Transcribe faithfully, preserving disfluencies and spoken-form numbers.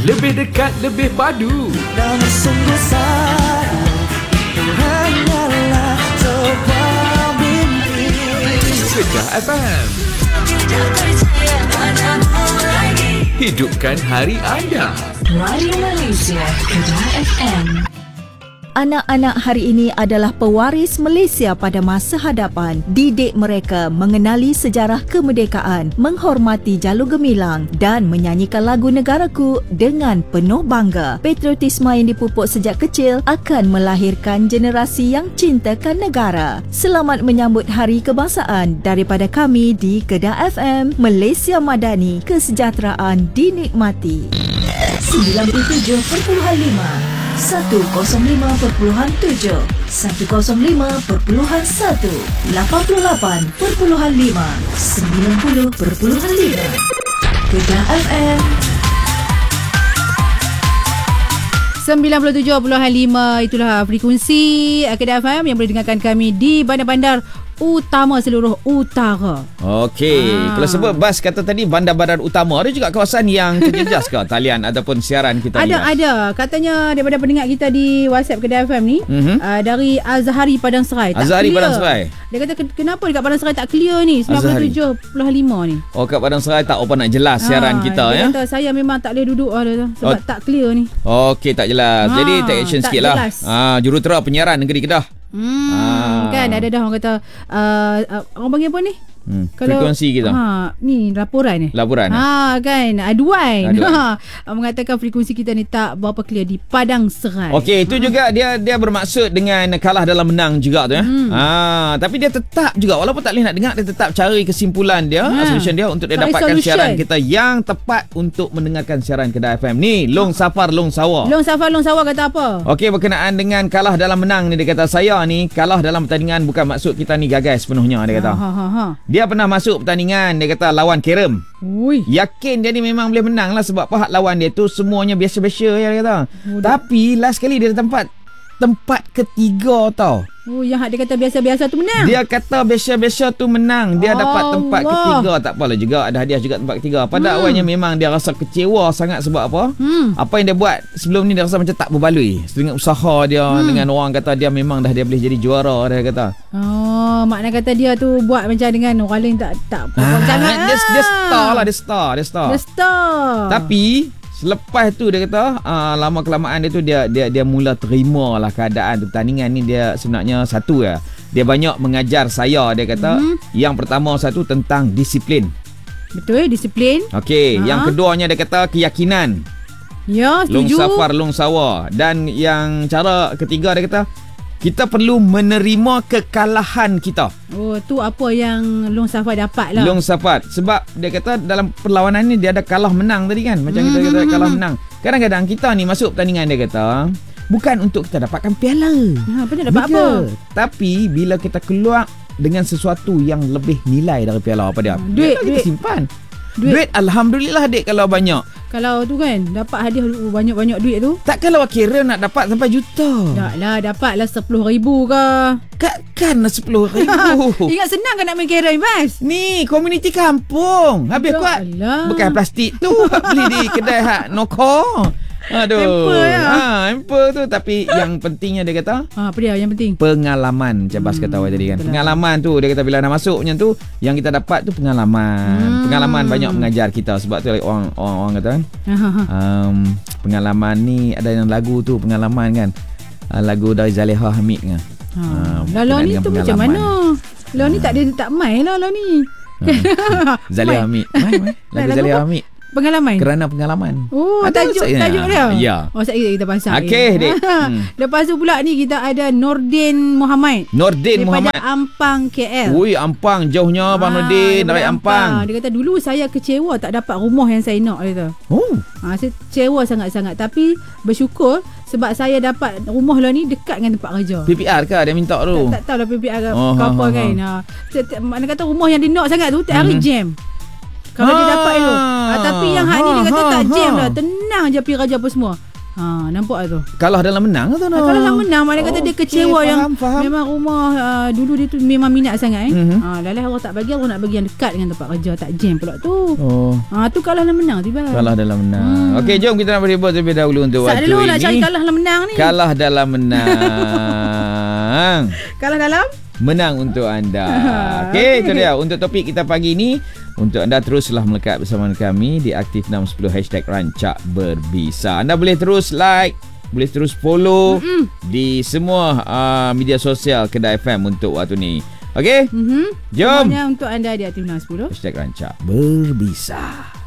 Lebih dekat, lebih padu. Dan sungguh sayang itu hanyalah sebuah mimpi. Kedah F M. Hidupkan hari anda. Radio Malaysia, Kedah F M. Anak-anak hari ini adalah pewaris Malaysia pada masa hadapan. Didik mereka mengenali sejarah kemerdekaan, menghormati jalur gemilang dan menyanyikan lagu negaraku dengan penuh bangga. Patriotisme yang dipupuk sejak kecil akan melahirkan generasi yang cintakan negara. Selamat menyambut Hari Kebangsaan daripada kami di Kedah F M. Malaysia Madani, kesejahteraan dinikmati. sembilan puluh tujuh perpuluhan lima, seratus lima perpuluhan tujuh, seratus lima perpuluhan satu, lapan puluh lapan perpuluhan lima, sembilan puluh perpuluhan lima. Kedah F M sembilan puluh tujuh perpuluhan lima, itulah frekuensi Kedah F M yang boleh dengarkan kami di bandar-bandar utama seluruh utara. Okey, ah. Kalau sebut bas kata tadi bandar-bandar utama, ada juga kawasan yang terjejas ke talian ataupun siaran kita ada, ni? Ada, ada. Katanya daripada pendengar kita di WhatsApp Kedah F M ni, mm-hmm. uh, dari Azhari Padang Serai. Azhari Padang Serai. Dia kata kenapa dekat Padang Serai tak clear ni sembilan puluh tujuh perpuluhan lima ni. Oh, kat Padang Serai tak apa nak jelas siaran ha, kita dia ya. Dia kata saya memang tak boleh duduk oh, sebab oh. tak clear ni. Okey, tak jelas. Ha, jadi take action sikitlah. Ah, jurutera penyiaran negeri Kedah. Hmm, ah. Kan ada dah orang kata uh, uh, orang panggil apa ni? Hmm, kalau, frekuensi kita. Ha, ni laporan ni. Laporan. Ha, kan aduan. aduan. Ha, mengatakan frekuensi kita ni tak berapa clear di Padang Serai. Okey, itu ha. juga dia dia bermaksud dengan kalah dalam menang juga tu ya. Hmm. Ha, tapi dia tetap juga walaupun tak boleh nak dengar, dia tetap cari kesimpulan dia, ha. solution dia untuk dia cari dapatkan solution. Siaran kita yang tepat untuk mendengarkan siaran Kedah F M. Ni Long Safar Long Sawa. Long Safar Long Sawa kata apa? Okey, berkenaan dengan kalah dalam menang ni, dia kata saya ni kalah dalam pertandingan bukan maksud kita ni gagal sepenuhnya, dia kata. Ha, ha, ha. Dia pernah masuk pertandingan, dia kata lawan Kerem. Ui. Yakin dia ni memang boleh menang lah sebab pihak lawan dia tu semuanya biasa-biasa ya, dia kata. Oh, tapi last kali dia tempat tempat ketiga tau. Oh, yang dia kata biasa-biasa tu menang. Dia kata biasa-biasa tu menang. Dia oh, dapat tempat Allah. ketiga. Tak apalah juga, ada hadiah juga tempat ketiga. Pada hmm. awalnya memang dia rasa kecewa sangat sebab apa? Hmm. Apa yang dia buat sebelum ni dia rasa macam tak berbaloi. Dengan usaha dia, hmm. dengan orang kata dia memang dah dia boleh jadi juara, dia kata. Oh, makna kata dia tu buat macam dengan orang lain tak tak ah, sangat. Dia, dia star lah, dia star, dia star. Dia star. Tapi selepas tu dia kata uh, lama kelamaan dia tu dia dia dia mula terima lah keadaan tu. Pertandingan ni dia sebenarnya satu ya. Dia banyak mengajar saya, dia kata. Hmm. Yang pertama satu tentang disiplin. Betul, disiplin. Okey, ha. Yang keduanya dia kata keyakinan. Ya, setuju. Long Safar Long Sawa. Dan yang cara ketiga dia kata kita perlu menerima kekalahan kita. Oh, tu apa yang Long Safar dapat lah. Long Safar. Sebab dia kata dalam perlawanan ni dia ada kalah menang tadi kan. Macam mm-hmm. kita kata kalah menang. Kadang-kadang kita ni masuk pertandingan, dia kata bukan untuk kita dapatkan piala. Ha, apa dia dapat Bila, apa? Tapi bila kita keluar dengan sesuatu yang lebih nilai dari piala, apa dia? Duit, kita duit. simpan. Duit. duit Alhamdulillah dek kalau banyak. Kalau tu kan dapat hadiah banyak-banyak duit tu, takkanlah kira nak dapat sampai juta. Taklah, dapatlah sepuluh ribu ke. Takkanlah sepuluh ribu. Ingat senang kan nak main kira, Mas? Ni komuniti kampung. Habis kuat bekas plastik tu beli di kedai hak Noko. Aduh. Hamper ya. Ha, hamper tu. Tapi yang pentingnya dia kata, ha, apa dia yang penting? Pengalaman. Macam Bas kata awal tadi kan. Betul. Pengalaman tu dia kata bila nak masuk macam tu, yang kita dapat tu pengalaman. Hmm. Pengalaman banyak mengajar kita. Sebab tu orang orang, orang kata kan. um, pengalaman ni ada yang lagu tu pengalaman kan. Uh, lagu dari Zaleha Hamid kan. Ha. Uh, Lalu ni tu macam mana? Lalu ni tak ada tak main lah lalu ni. Uh, Zaleha Hamid. Main, main. Lagu Zaleha Hamid. Pengalaman? Kerana pengalaman. Oh, ada tajuk, tajuk dia? Ya. Oh, sekejap kita pasang. Okey, dek. Hmm. Lepas tu pula ni kita ada Nordin Muhammad. Nordin Muhammad. Daripada Ampang, K L. Ui, Ampang. Jauhnya Abang ha, Nordin. Dari Ampang. Ampang. Dia kata, dulu saya kecewa tak dapat rumah yang saya nak. Dia kata. Oh. Ha, saya kecewa sangat-sangat. Tapi bersyukur sebab saya dapat rumah lah ni dekat dengan tempat kerja. P P R ke dia minta tu? Tak, tak tahulah P P R ke oh, apa ha, kan. Ha. Ha. Mana kata rumah yang dia nak sangat tu, tiap hari hmm. jam. Kalau ha, dia dapat tu. Ha, tapi yang hak ni dia kata ha, tak jam ha. lah. Tenang je pergi kerja apa semua. Ha, nampak tu. Kalah dalam menang tu no. Kalau dalam menang, mana kata dia Okey, kecewa faham, yang faham. memang rumah uh, dulu dia tu memang minat sangat eh. Mhm. Ha, lalai Allah tak bagi, Allah nak bagi yang dekat dengan tempat kerja, tak jam pula tu. Oh. Ha, tu kalah dalam menang tiba. Kalah dalam menang. Hmm. Okey, jom kita nak berhibur terlebih dahulu untuk Sat waktu dulu ini. nak cari kalah dalam menang ni. Kalah dalam menang. Kalah dalam Menang untuk anda. Okey, itu dia untuk topik kita pagi ni. Untuk anda teruslah melekat bersama kami di Aktif enam satu kosong hashtag Rancak Berbisa. Anda boleh terus like, boleh terus follow Mm-mm. di semua uh, media sosial Kedah F M untuk waktu ni. Okey? mm-hmm. Jom. Semuanya untuk anda di Aktif enam satu kosong hashtag Rancak Berbisa.